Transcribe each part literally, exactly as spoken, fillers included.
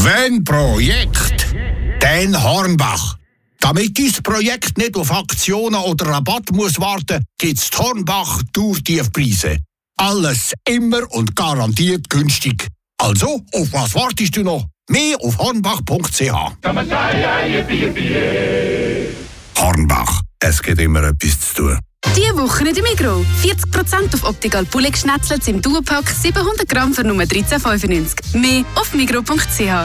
Wenn Projekt, dann Hornbach. Damit dein Projekt nicht auf Aktionen oder Rabatt muss warten, gibt's Hornbach Tourtiefpreise. Alles immer und garantiert günstig. Also, auf was wartest du noch? Mehr auf hornbach punkt c h. Hornbach, es gibt immer etwas zu tun. Diese Woche in der Migros. vierzig Prozent auf Optical Poulet Schnetzlets im Duopack, siebenhundert Gramm für nur dreizehn fünfundneunzig. Mehr auf migros punkt c h.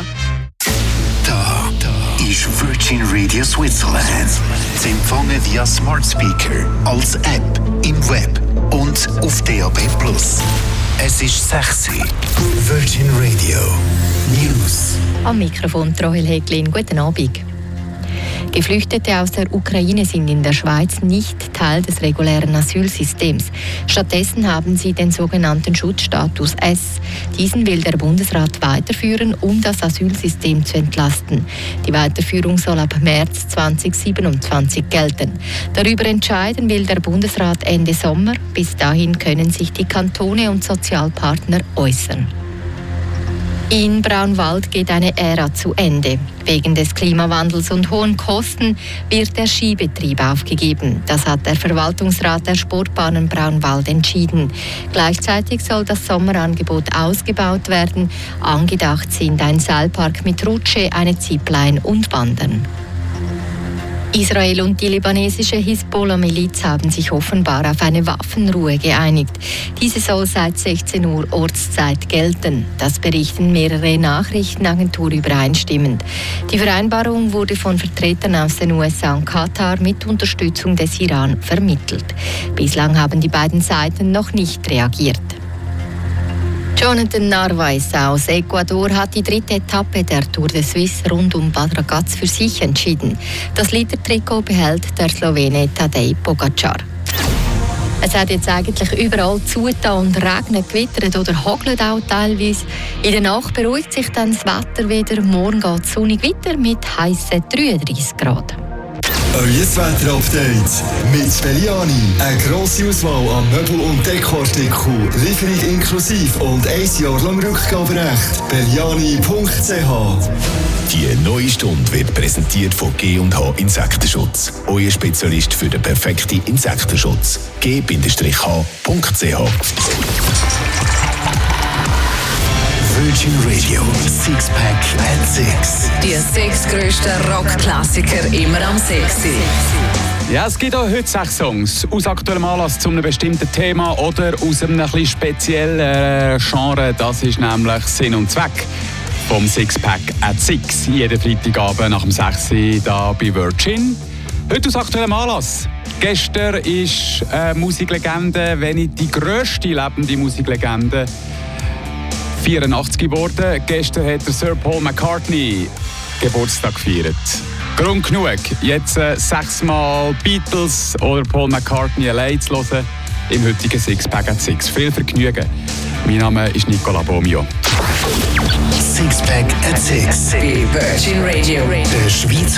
Da, da ist Virgin Radio Switzerland. Zu empfangen via Smart Speaker, als App, im Web und auf D A B plus. Es ist sechs Uhr. Virgin Radio News. Am Mikrofon Rahel Häglin. Guten Abend. Geflüchtete aus der Ukraine sind in der Schweiz nicht Teil des regulären Asylsystems. Stattdessen haben sie den sogenannten Schutzstatus S. Diesen will der Bundesrat weiterführen, um das Asylsystem zu entlasten. Die Weiterführung soll ab März zweitausendsiebenundzwanzig gelten. Darüber entscheiden will der Bundesrat Ende Sommer. Bis dahin können sich die Kantone und Sozialpartner äußern. In Braunwald geht eine Ära zu Ende. Wegen des Klimawandels und hohen Kosten wird der Skibetrieb aufgegeben. Das hat der Verwaltungsrat der Sportbahnen Braunwald entschieden. Gleichzeitig soll das Sommerangebot ausgebaut werden. Angedacht sind ein Seilpark mit Rutsche, eine Zipline und Wandern. Israel und die libanesische Hisbollah-Miliz haben sich offenbar auf eine Waffenruhe geeinigt. Diese soll seit sechzehn Uhr Ortszeit gelten. Das berichten mehrere Nachrichtenagenturen übereinstimmend. Die Vereinbarung wurde von Vertretern aus den U S A und Katar mit Unterstützung des Iran vermittelt. Bislang haben die beiden Seiten noch nicht reagiert. Jonathan Narvaez aus Ecuador hat die dritte Etappe der Tour de Suisse rund um Bad Ragaz für sich entschieden. Das Leader-Trikot behält der Slowene Tadej Pogacar. Es hat jetzt eigentlich überall zugetan und regnet, gewittert oder hagelt auch teilweise. In der Nacht beruhigt sich dann das Wetter wieder. Morgen geht es sonnig weiter mit heissen dreiunddreissig Grad. Euer Wetter-Update mit Belliani. Eine grosse Auswahl an Möbel- und Dekoartikeln. Lieferung inklusive und ein Jahr lang Rückgaberecht. Belliani punkt c h. Die neue Stunde wird präsentiert von G und H Insektenschutz. Euer Spezialist für den perfekten Insektenschutz. G H punkt c h. Virgin Radio Sixpack at Six. Die sechs grössten Rockklassiker immer am sechs. Ja, es gibt auch heute sechs Songs aus aktuellem Anlass zu einem bestimmten Thema oder aus einem etwas speziellen Genre. Das ist nämlich Sinn und Zweck vom Sixpack at Six. Jeden Freitagabend nach dem sechs hier bei Virgin. Heute aus aktuellem Anlass. Gestern ist eine Musiklegende, wenn nicht die grösste lebende Musiklegende, vierundachtzig geworden. Gestern hat der Sir Paul McCartney Geburtstag gefeiert. Grund genug, jetzt äh, sechsmal Beatles oder Paul McCartney allein zu hören im heutigen Sixpack at Six. Viel Vergnügen. Mein Name ist Nicola Bomio. Sixpack at Six. Bei Virgin Radio. Der Schweizer